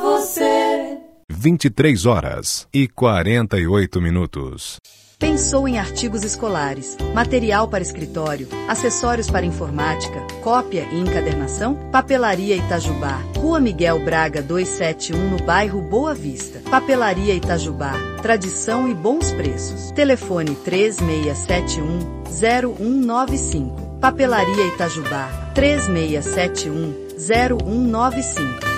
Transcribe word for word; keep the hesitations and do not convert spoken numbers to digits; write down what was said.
você. vinte e três horas e quarenta e oito minutos. Pensou em artigos escolares, material para escritório, acessórios para informática, cópia e encadernação? Papelaria Itajubá, Rua Miguel Braga duzentos e setenta e um, no bairro Boa Vista. Papelaria Itajubá, tradição e bons preços. Telefone três seis sete um, zero um nove cinco. Papelaria Itajubá, três seis sete um, zero um nove cinco.